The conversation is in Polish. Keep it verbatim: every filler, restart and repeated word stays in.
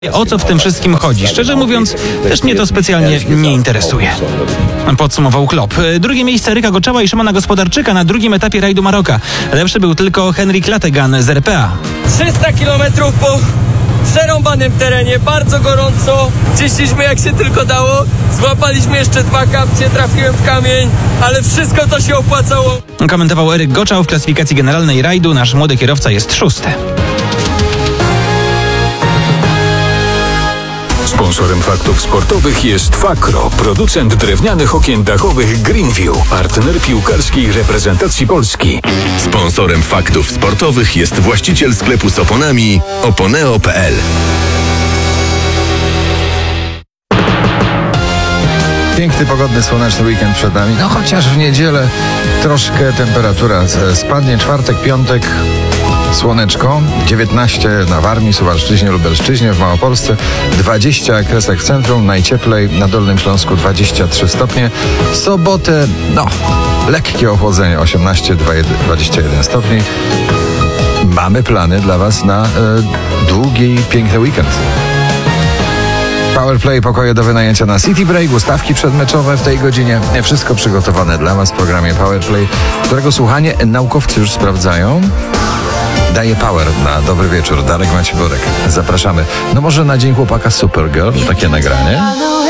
O co w tym wszystkim chodzi? Szczerze mówiąc, też mnie to specjalnie nie interesuje. Podsumował Klopp. Drugie miejsce Ryka Goczała i Szymona Gospodarczyka na drugim etapie rajdu Maroka. Lepszy był tylko Henrik Lategan z R P A. trzysta kilometrów po przerąbanym terenie, bardzo gorąco. Cieszyliśmy jak się tylko dało. Złapaliśmy jeszcze dwa kapcie, trafiłem w kamień, ale wszystko to się opłacało. Komentował Eryk Goczał. W klasyfikacji generalnej rajdu nasz młody kierowca jest szósty. Sponsorem Faktów Sportowych jest Fakro, producent drewnianych okien dachowych Greenview, partner piłkarskiej reprezentacji Polski. Sponsorem Faktów Sportowych jest właściciel sklepu z oponami oponeo kropka p l. Piękny, pogodny, słoneczny weekend przed nami. No chociaż w niedzielę troszkę temperatura spadnie. Czwartek, piątek, słoneczko. dziewiętnaście na Warmii, Suwalszczyźnie, Lubelszczyźnie, w Małopolsce. dwadzieścia Kresek w centrum, najcieplej na Dolnym Śląsku dwadzieścia trzy stopnie. W sobotę, no, lekkie ochłodzenie, osiemnaście dwadzieścia jeden stopni. Mamy plany dla Was na e, długi, piękny weekend. Powerplay, pokoje do wynajęcia na City Break, ustawki przedmeczowe w tej godzinie. Wszystko przygotowane dla Was w programie Powerplay, którego słuchanie naukowcy już sprawdzają. Daje power na dobry wieczór. Darek Maciborek. Zapraszamy. No może na Dzień Chłopaka Supergirl, takie nagranie.